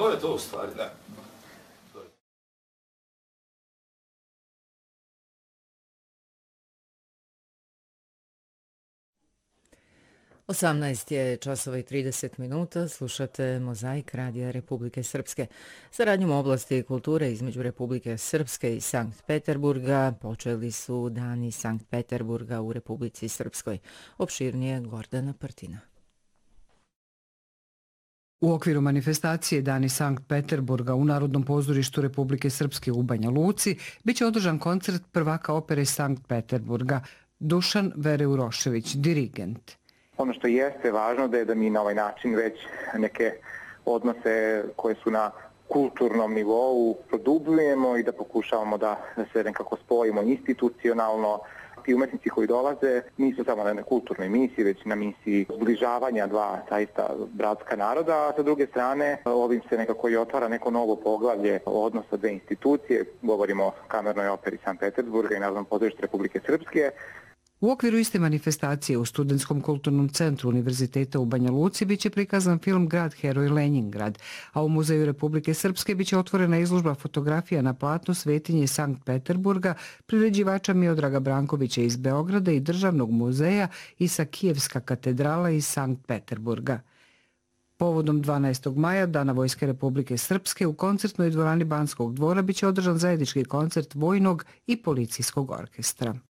To je to u stvari, da. 18 je časova i 30 minuta, slušate Mozaik Radija Republike Srpske. Saradnjom u oblasti kulture između Republike Srpske i Sankt Peterburga počeli su Dani Sankt Peterburga u Republici Srpskoj. Opširnije Gordana Prtina. U okviru manifestacije Dani Sankt Peterburga u Narodnom pozorištu Republike Srpske u Banja Luci biće održan koncert prvaka opere Sankt Peterburga Dušan Vereurošević, dirigent. Ono što jeste važno da je da mi na ovaj način već neke odnose koje su na kulturnom nivou produbljujemo i da pokušavamo da se nekako spojimo institucionalno. Ti umetnici koji dolaze nisu samo na kulturnoj misiji, već na misiji zbližavanja dva zaista bratska naroda, a sa druge strane ovim se nekako i otvara neko novo poglavlje odnosa dve institucije. Govorimo o Kamernoj operi Sankt Peterburga i Narodnom pozorištu Republike Srpske. U okviru iste manifestacije u Studentskom kulturnom centru Univerziteta u Banja Luci biće prikazan film Grad heroj Lenjingrad, a u Muzeju Republike Srpske biće otvorena izložba fotografija na platnu Svetinje Sankt Peterburga priređivača Miodraga Brankovića iz Beograda i Državnog muzeja Isakijevska katedrala iz Sankt Peterburga. Povodom 12. maja, Dana Vojske Republike Srpske, u koncertnoj dvorani Banskog dvora biće održan zajednički koncert vojnog i policijskog orkestra.